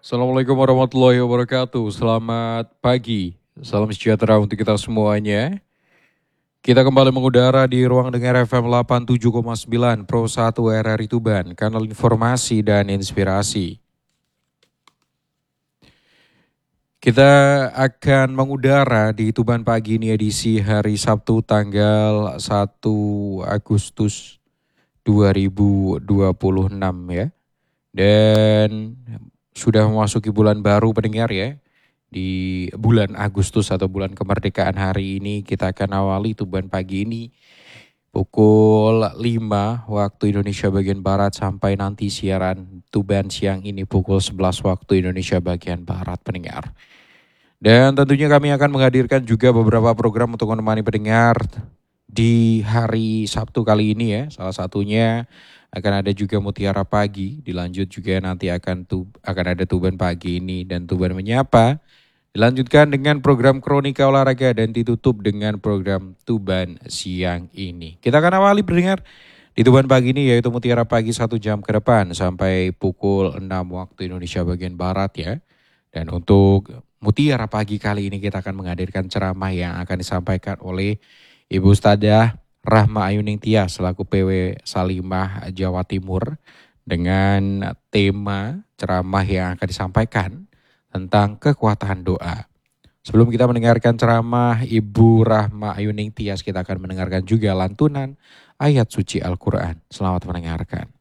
Assalamualaikum warahmatullahi wabarakatuh. Selamat pagi. Salam sejahtera untuk kita semuanya. Kita kembali mengudara di ruang dengar FM 87,9 Pro 1 RRI Tuban, kanal informasi dan inspirasi. Kita akan mengudara di Tuban pagi ini edisi hari Sabtu tanggal 1 Agustus 2026 ya. Dan sudah memasuki bulan baru pendengar ya. Di bulan Agustus atau bulan kemerdekaan hari ini kita akan awali Tuban pagi ini pukul 5 waktu Indonesia bagian Barat sampai nanti siaran Tuban siang ini pukul 11 waktu Indonesia bagian Barat pendengar. Dan tentunya kami akan menghadirkan juga beberapa program untuk menemani pendengar di hari Sabtu kali ini ya. Salah satunya akan ada juga Mutiara Pagi, dilanjut juga nanti akan ada Tuban Pagi ini dan Tuban Menyapa. Dilanjutkan dengan program Kronika Olahraga dan ditutup dengan program Tuban Siang ini. Kita akan awali pendengar di Tuban Pagi ini yaitu Mutiara Pagi 1 jam ke depan sampai pukul 6 waktu Indonesia bagian Barat ya. Dan untuk Mutiara Pagi kali ini kita akan menghadirkan ceramah yang akan disampaikan oleh Ibu Ustadzah Rahma Ayuning Tias selaku PW Salimah Jawa Timur dengan tema ceramah yang akan disampaikan tentang kekuatan doa. Sebelum kita mendengarkan ceramah Ibu Rahma Ayuning Tias, kita akan mendengarkan juga lantunan ayat suci Al-Quran. Selamat mendengarkan.